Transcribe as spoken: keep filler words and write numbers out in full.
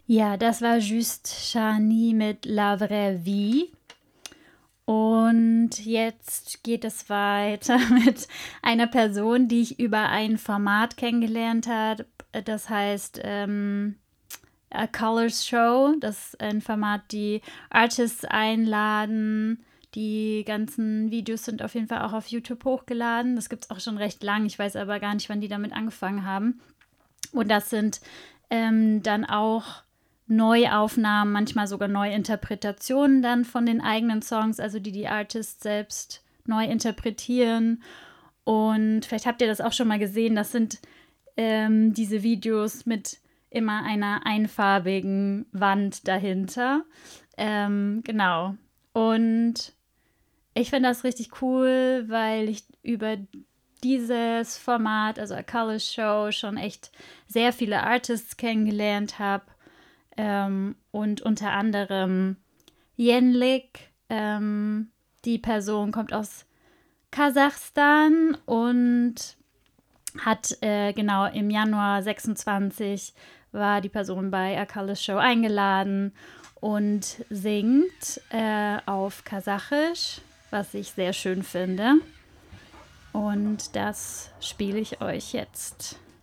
Ja, das war Juste Charny mit La Vraie Vie. Und jetzt geht es weiter mit einer Person, die ich über ein Format kennengelernt habe. Das heißt ähm, A Colors Show. Das ist ein Format, die Artists einladen. Die ganzen Videos sind auf jeden Fall auch auf YouTube hochgeladen. Das gibt es auch schon recht lang. Ich weiß aber gar nicht, wann die damit angefangen haben. Und das sind ähm, dann auch Neuaufnahmen, manchmal sogar Neuinterpretationen dann von den eigenen Songs, also die die Artists selbst neu interpretieren. Und vielleicht habt ihr das auch schon mal gesehen, das sind ähm, diese Videos mit immer einer einfarbigen Wand dahinter. Ähm, genau. Und ich finde das richtig cool, weil ich über dieses Format, also A Color Show, schon echt sehr viele Artists kennengelernt habe. Ähm, und unter anderem Jenlik. Ähm, die Person kommt aus Kasachstan und hat äh, genau im Januar sechsundzwanzig war die Person bei A Color Show eingeladen und singt äh, auf Kasachisch, was ich sehr schön finde. Und das spiele ich euch jetzt.